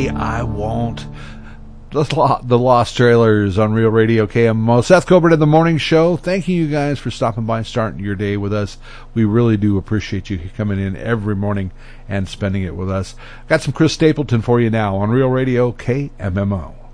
Maybe I Won't. The Lost Trailers on Real Radio KMO. Seth Colbert in the Morning Show. Thank you guys for stopping by and starting your day with us. We really do appreciate you coming in every morning and spending it with us. Got some Chris Stapleton for you now on Real Radio KMMO.